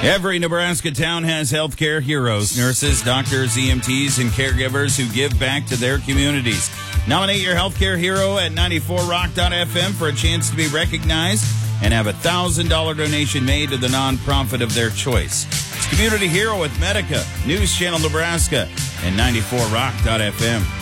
Every Nebraska town has healthcare heroes, nurses, doctors, EMTs, and caregivers who give back to their communities. Nominate your healthcare hero at 94rock.fm for a chance to be recognized and have a $1,000 donation made to the nonprofit of their choice. It's Community Hero with Medica, News Channel Nebraska, and 94rock.fm.